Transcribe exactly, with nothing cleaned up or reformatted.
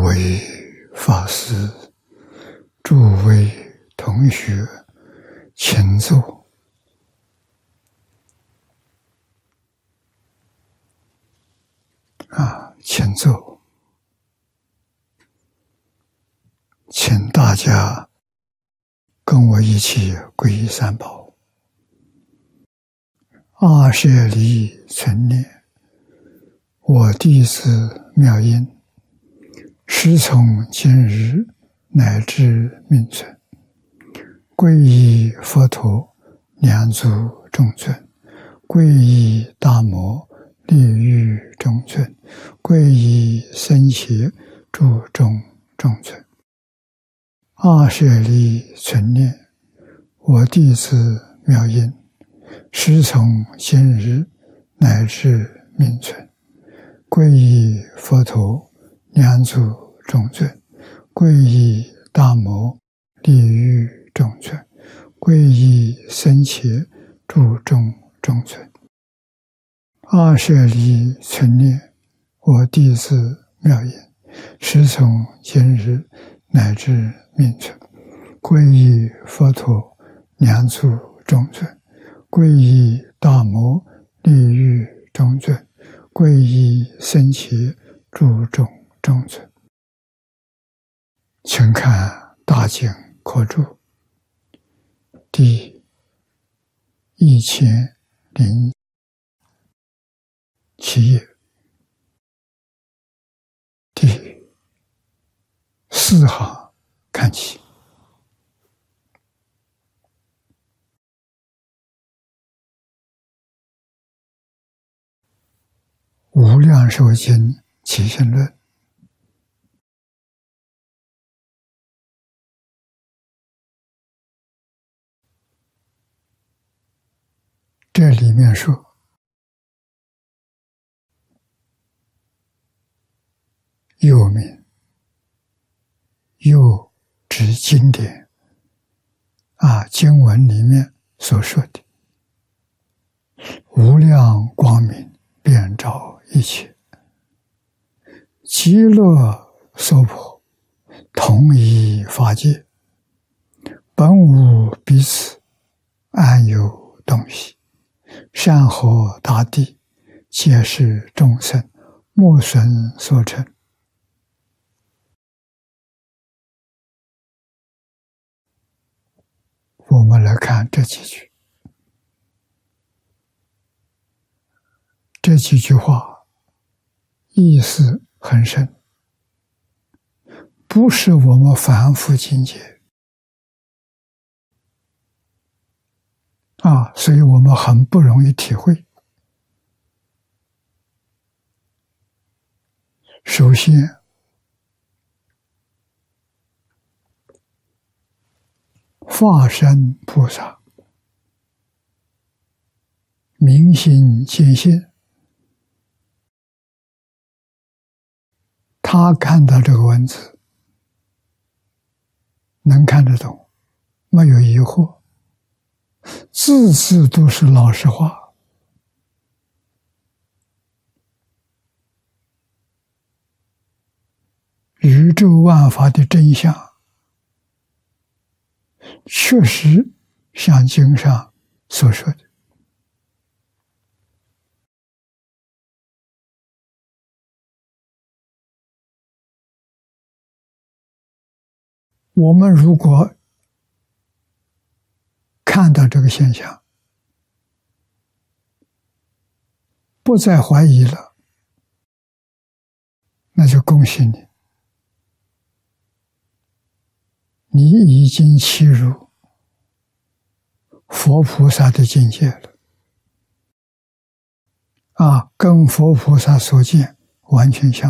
位法师、诸位同学，请坐。啊，请坐，请大家跟我一起皈依三宝。阿舍离存念，我弟子妙音，师从今日乃至命存，皈依佛陀两足中尊，皈依大摩利欲中尊，皈依僧伽注中中尊。阿舍离存念，我弟子妙音，师从今日乃至命存，皈依佛陀两足中尊，皈依大摩利欲中尊，皈依僧伽注中中尊。阿舍离存念，我弟子妙音，师从今日乃至命存，皈依佛陀两足中尊，皈依大摩利欲中尊，皈依僧伽注中中尊。请看大经课注第一千零七页第四行看起。无量寿经起信论，这里面说，又名又指经典啊，经文里面所说的无量光明遍照一切，极乐娑婆同一法界，本无彼此，安有东西，山河大地皆是众生莫损所成。我们来看这几句，这几句话意思很深，不是我们凡夫境界啊，所以我们很不容易体会。首先，化身菩萨明心见性，他看到这个文字能看得懂，没有疑惑，字字都是老实话，宇宙万法的真相确实像经上所说的。我们如果看到这个现象，不再怀疑了，那就恭喜你，你已经契入佛菩萨的境界了啊，跟佛菩萨所见完全相